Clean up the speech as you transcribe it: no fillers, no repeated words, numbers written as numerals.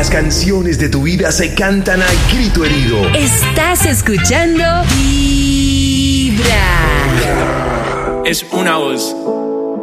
las canciones de tu vida se cantan a grito herido. Estás escuchando Vibra. Es una voz.